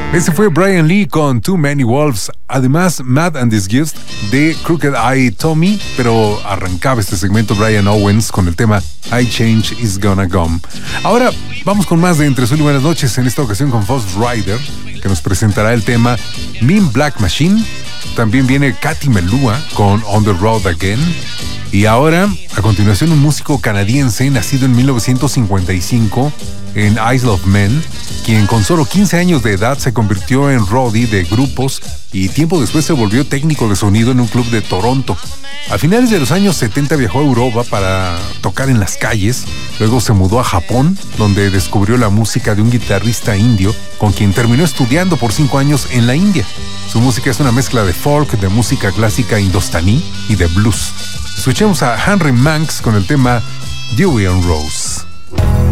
Ese fue Brian Lee con Too Many Wolves. Además, Mad and Disgust de Crooked Eye Tommy, pero arrancaba este segmento Brian Owens con el tema I Change Is Gonna Come. Ahora vamos con más de Entre Azul y Buenas Noches, en esta ocasión con Fox Rider, que nos presentará el tema Mean Black Machine. También viene Katy Melua con On the Road Again. Y ahora, a continuación, un músico canadiense nacido en 1955 en Isle of Man, quien con solo 15 años de edad se convirtió en roadie de grupos y tiempo después se volvió técnico de sonido en un club de Toronto. A finales de los años 70 viajó a Europa para tocar en las calles, luego se mudó a Japón, donde descubrió la música de un guitarrista indio con quien terminó estudiando por 5 años en la India. Su música es una mezcla de folk, de música clásica indostaní y de blues. Escuchemos a Henry Manx con el tema Dewey and Rose.